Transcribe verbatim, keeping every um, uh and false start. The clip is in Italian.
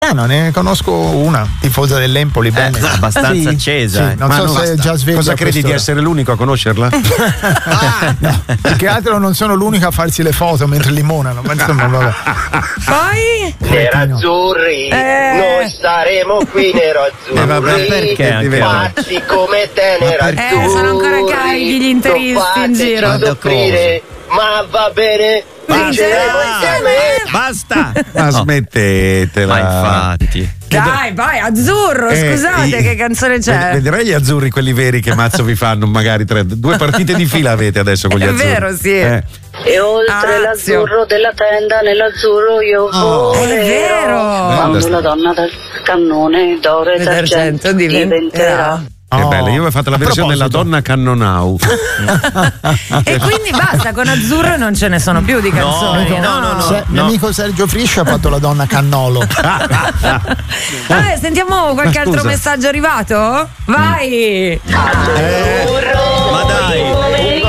Eh, no, ne conosco una, tifosa dell'Empoli, bene. Eh, abbastanza sì, accesa. Sì, non Ma so non se è basta. già sveglia. Cosa credi di essere l'unico a conoscerla? Ah, no, più che altro non sono l'unico a farsi le foto mentre limonano, ma insomma, vabbè. Poi? Nerazzurri, Eh. noi staremo qui nerazzurri. Eh, vabbè, perché anche pazzi come te nerazzurri. Eh, sono ancora carichi gli interisti in giro. Non soffrire, ma va bene, vinceremo insieme. Basta! Ma smettetela. Ma infatti. Dai, vai, azzurro, Eh, scusate, i- che canzone Ved- c'è? Vedrai gli azzurri, quelli veri, che mazzo vi fanno, magari tre, due partite di fila avete adesso con gli È azzurri. vero, sì. Eh. E oltre Ah, l'azzurro della tenda, nell'azzurro io Oh, volerò. è vero. Quando Bella la donna del cannone d'oro e D'argento d'argento diventerà. diventerà. Che Oh. bella, io avevo fatto la A versione della proposito. donna Cannonau. E quindi basta, con azzurro non ce ne sono più di canzoni, Amico- no? no, no, Se- mio amico Sergio Friscia ha fatto la donna Cannolo. Vabbè, sentiamo qualche Ma altro scusa. messaggio arrivato? Vai! Eh,